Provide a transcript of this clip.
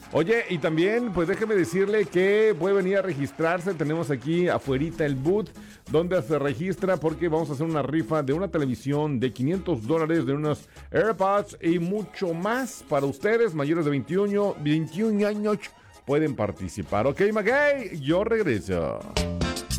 Oye, y también, pues déjeme decirle que puede venir a registrarse. Tenemos aquí afuerita el booth donde se registra porque vamos a hacer una rifa de una televisión de $500, de unos AirPods y mucho más para ustedes, mayores de 21 años, pueden participar. Ok, Maguey, yo regreso.